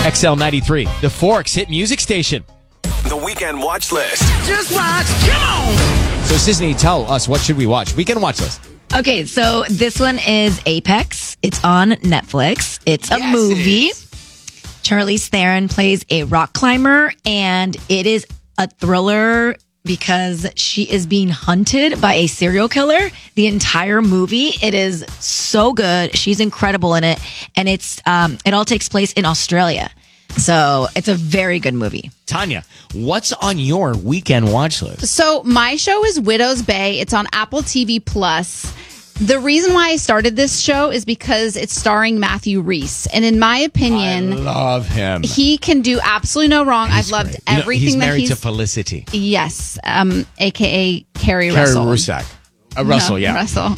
XL93, the Forks hit music station. The Weekend Watch List. Just watch. Come on. So, Sisney, tell us, what should we watch? Weekend Watch List. Okay, so this one is Apex. It's on Netflix. It's a movie. Charlize Theron plays a rock climber, and it is a thriller because she is being hunted by a serial killer the entire movie. It is so good. She's incredible in it, and it all takes place in Australia. So it's a very good movie. Tanya, what's on your Weekend Watch List? So my show is Widow's Bay. It's on Apple TV Plus. The reason why I started this show is because it's starring Matthew Rhys. And in my opinion, I love him. He can do absolutely no wrong. I've loved everything he's that married he's to Felicity. Yes, aka Carrie Russell. Russell. Russell, yeah. Russell.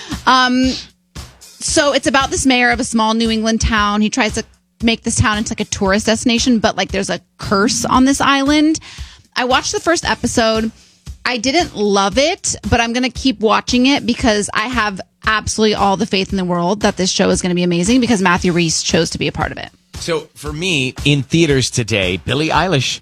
So it's about this mayor of a small New England town. He tries to make this town into like a tourist destination, but like there's a curse on this island. I watched the first episode. I didn't love it, but I'm going to keep watching it because I have absolutely all the faith in the world that this show is going to be amazing because Matthew Rhys chose to be a part of it. So for me, in theaters today, Billie Eilish.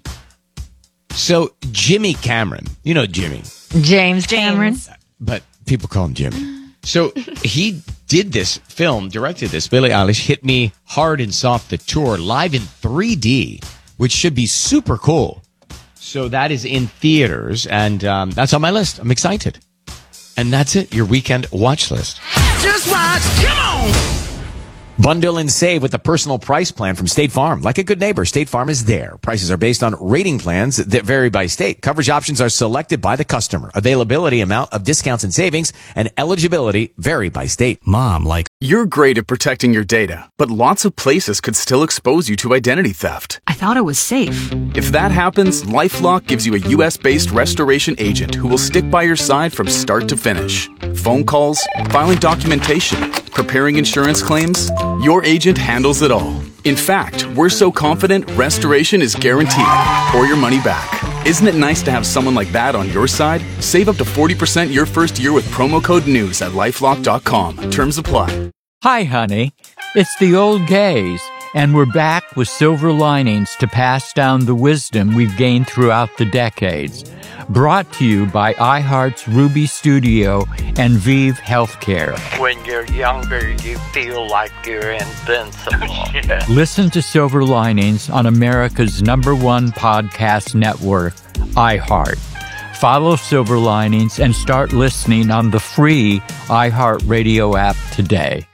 So Jimmy Cameron, you know Jimmy. James Cameron. But people call him Jimmy. So he did this film, directed this. Billie Eilish hit me hard and soft, the tour, live in 3D, which should be super cool. So that is in theaters, and that's on my list. I'm excited. And that's it, your Weekend Watch List. Just watch. Come on. Bundle and save with the personal price plan from State Farm. Like a good neighbor, State Farm is there. Prices are based on rating plans that vary by state. Coverage options are selected by the customer. Availability, amount of discounts and savings, and eligibility vary by state. Mom, like, you're great at protecting your data, but lots of places could still expose you to identity theft. I thought it was safe. If that happens, LifeLock gives you a U.S.-based restoration agent who will stick by your side from start to finish. Phone calls, filing documentation, preparing insurance claims, your agent handles it all. In fact, we're so confident restoration is guaranteed or your money back. Isn't it nice to have someone like that on your side? Save up to 40% your first year with promo code NEWS at LifeLock.com. Terms apply. Hi, honey. It's the old gays, and we're back with silver linings to pass down the wisdom we've gained throughout the decades. Brought to you by iHeart's Ruby Studio and Vive Healthcare. When you're younger, you feel like you're invincible. Yeah. Listen to Silver Linings on America's #1 podcast network, iHeart. Follow Silver Linings and start listening on the free iHeartRadio app today.